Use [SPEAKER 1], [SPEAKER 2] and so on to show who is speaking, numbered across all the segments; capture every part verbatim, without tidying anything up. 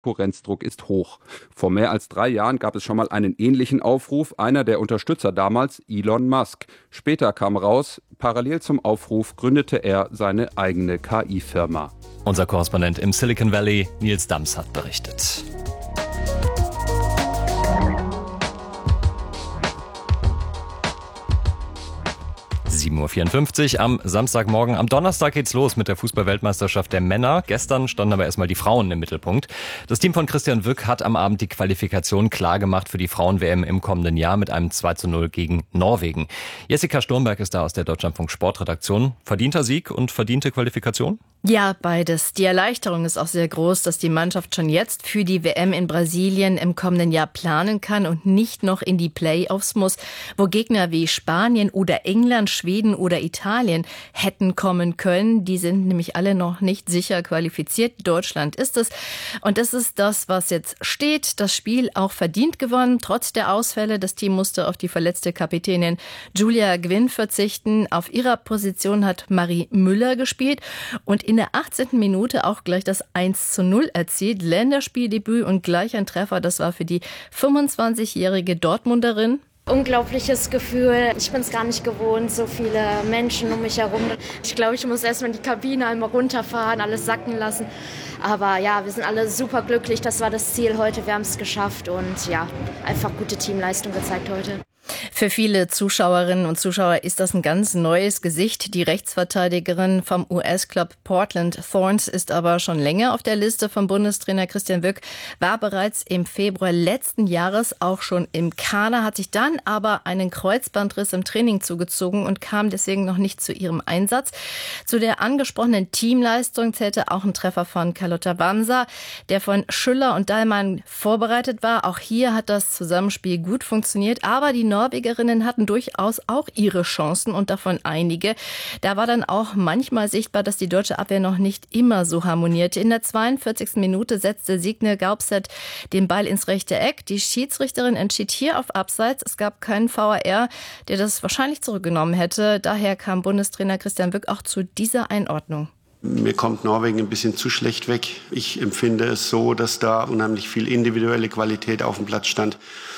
[SPEAKER 1] Konkurrenzdruck ist hoch. Vor mehr als drei Jahren gab es schon mal einen ähnlichen Aufruf, einer der Unterstützer damals, Elon Musk. Später kam raus, parallel zum Aufruf gründete er seine eigene K I-Firma.
[SPEAKER 2] Unser Korrespondent im Silicon Valley, Nils Dams, hat berichtet. sieben Uhr vierundfünfzig am Samstagmorgen. Am Donnerstag geht's los mit der Fußball-Weltmeisterschaft der Männer. Gestern standen aber erstmal die Frauen im Mittelpunkt. Das Team von Christian Wück hat am Abend die Qualifikation klar gemacht für die Frauen-W M im kommenden Jahr mit einem zwei zu null gegen Norwegen. Jessica Sturmberg ist da aus der Deutschlandfunk Sportredaktion. Verdienter Sieg und verdiente Qualifikation?
[SPEAKER 3] Ja, beides. Die Erleichterung ist auch sehr groß, dass die Mannschaft schon jetzt für die W M in Brasilien im kommenden Jahr planen kann und nicht noch in die Playoffs muss, wo Gegner wie Spanien oder England, Schweden oder Italien hätten kommen können. Die sind nämlich alle noch nicht sicher qualifiziert. Deutschland ist es. Und das ist das, was jetzt steht. Das Spiel auch verdient gewonnen, trotz der Ausfälle. Das Team musste auf die verletzte Kapitänin Julia Gwynn verzichten. Auf ihrer Position hat Marie Müller gespielt und in der achtzehnten Minute auch gleich das eins zu null erzielt. Länderspieldebüt und gleich ein Treffer. Das war für die fünfundzwanzigjährige Dortmunderin.
[SPEAKER 4] Unglaubliches Gefühl. Ich bin es gar nicht gewohnt, so viele Menschen um mich herum. Ich glaube, ich muss erstmal in die Kabine einmal runterfahren, alles sacken lassen. Aber ja, wir sind alle super glücklich. Das war das Ziel heute. Wir haben es geschafft und ja, einfach gute Teamleistung gezeigt heute.
[SPEAKER 3] Für viele Zuschauerinnen und Zuschauer ist das ein ganz neues Gesicht. Die Rechtsverteidigerin vom U S-Club Portland Thorns ist aber schon länger auf der Liste von Bundestrainer Christian Wück, war bereits im Februar letzten Jahres auch schon im Kader, hat sich dann aber einen Kreuzbandriss im Training zugezogen und kam deswegen noch nicht zu ihrem Einsatz. Zu der angesprochenen Teamleistung zählte auch ein Treffer von Carlotta Banza, der von Schüller und Dahlmann vorbereitet war. Auch hier hat das Zusammenspiel gut funktioniert, aber die Norwegerinnen hatten durchaus auch ihre Chancen und davon einige. Da war dann auch manchmal sichtbar, dass die deutsche Abwehr noch nicht immer so harmonierte. In der zweiundvierzigsten Minute setzte Signe Gaupset den Ball ins rechte Eck. Die Schiedsrichterin entschied hier auf Abseits. Es gab keinen V A R, der das wahrscheinlich zurückgenommen hätte. Daher kam Bundestrainer Christian Wück auch zu dieser Einordnung.
[SPEAKER 5] Mir kommt Norwegen ein bisschen zu schlecht weg. Ich empfinde es so, dass da unheimlich viel individuelle Qualität auf dem Platz stand.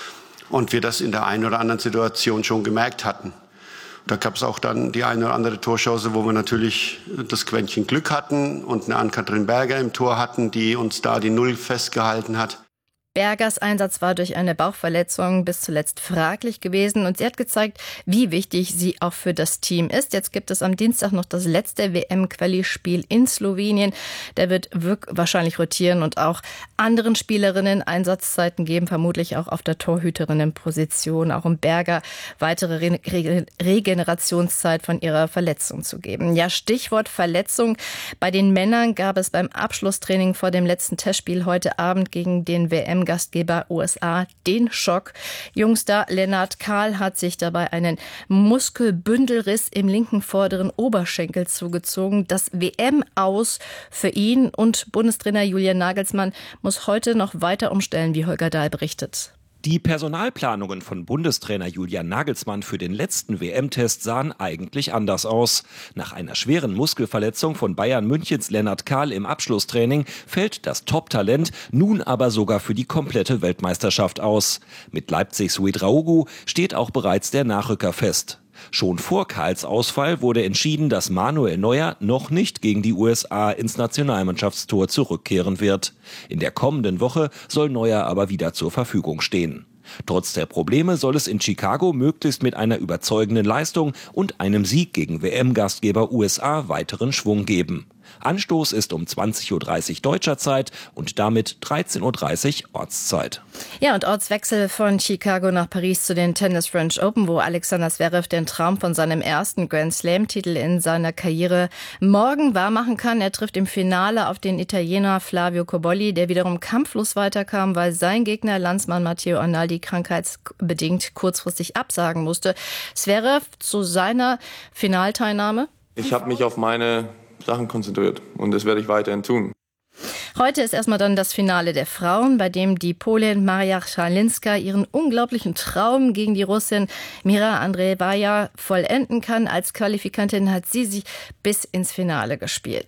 [SPEAKER 5] Und wir das in der einen oder anderen Situation schon gemerkt hatten. Da gab es auch dann die eine oder andere Torchance, wo wir natürlich das Quäntchen Glück hatten und eine Ann-Kathrin Berger im Tor hatten, die uns da die Null festgehalten hat.
[SPEAKER 3] Bergers Einsatz war durch eine Bauchverletzung bis zuletzt fraglich gewesen und sie hat gezeigt, wie wichtig sie auch für das Team ist. Jetzt gibt es am Dienstag noch das letzte W M-Quali-Spiel in Slowenien. Da wird Wück wahrscheinlich rotieren und auch anderen Spielerinnen Einsatzzeiten geben, vermutlich auch auf der Torhüterinnenposition, auch um Berger weitere Re- Re- Regenerationszeit von ihrer Verletzung zu geben. Ja, Stichwort Verletzung. Bei den Männern gab es beim Abschlusstraining vor dem letzten Testspiel heute Abend gegen den W M Gastgeber U S A den Schock. Jungstar Lennart Kahl hat sich dabei einen Muskelbündelriss im linken vorderen Oberschenkel zugezogen. Das W M-Aus für ihn und Bundestrainer Julian Nagelsmann muss heute noch weiter umstellen, wie Holger Dahl berichtet.
[SPEAKER 6] Die Personalplanungen von Bundestrainer Julian Nagelsmann für den letzten W M-Test sahen eigentlich anders aus. Nach einer schweren Muskelverletzung von Bayern Münchens Lennart Kahl im Abschlusstraining fällt das Top-Talent nun aber sogar für die komplette Weltmeisterschaft aus. Mit Leipzigs Ouedraogo steht auch bereits der Nachrücker fest. Schon vor Kahls Ausfall wurde entschieden, dass Manuel Neuer noch nicht gegen die U S A ins Nationalmannschaftstor zurückkehren wird. In der kommenden Woche soll Neuer aber wieder zur Verfügung stehen. Trotz der Probleme soll es in Chicago möglichst mit einer überzeugenden Leistung und einem Sieg gegen W M-Gastgeber U S A weiteren Schwung geben. Anstoß ist um zwanzig Uhr dreißig deutscher Zeit und damit dreizehn Uhr dreißig Ortszeit.
[SPEAKER 3] Ja, und Ortswechsel von Chicago nach Paris zu den Tennis French Open, wo Alexander Zverev den Traum von seinem ersten Grand Slam-Titel in seiner Karriere morgen wahrmachen kann. Er trifft im Finale auf den Italiener Flavio Cobolli, der wiederum kampflos weiterkam, weil sein Gegner, Landsmann Matteo Arnaldi, krankheitsbedingt kurzfristig absagen musste. Zverev zu seiner Finalteilnahme.
[SPEAKER 7] Ich habe mich auf meine Sachen konzentriert und das werde ich weiterhin tun.
[SPEAKER 3] Heute ist erstmal dann das Finale der Frauen, bei dem die Polin Maria Szalinska ihren unglaublichen Traum gegen die Russin Mira Andreevaja vollenden kann. Als Qualifikantin hat sie sich bis ins Finale gespielt.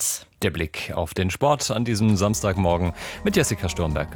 [SPEAKER 2] Der Blick auf den Sport an diesem Samstagmorgen mit Jessica Sturmberg.